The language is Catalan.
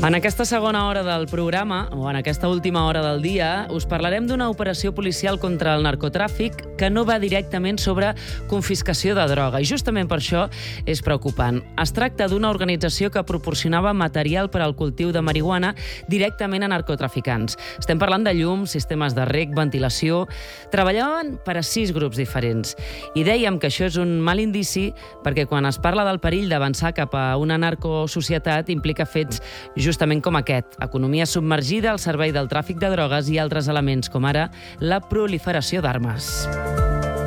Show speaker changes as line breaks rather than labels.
En aquesta segona hora del programa, o en aquesta última hora del dia, us parlarem d'una operació policial contra el narcotràfic que no va directament sobre confiscació de droga, i justament per això és preocupant. Es tracta d'una organització que proporcionava material per al cultiu de marihuana directament a narcotraficants. Estem parlant de llums, sistemes de reg, ventilació. Treballaven per a 6 grups diferents. I dèiem que això és un mal indici perquè quan es parla del perill d'avançar cap a una narcosocietat implica fets justament com aquest: economia submergida al servei del tràfic de drogues i altres elements, com ara la proliferació d'armes.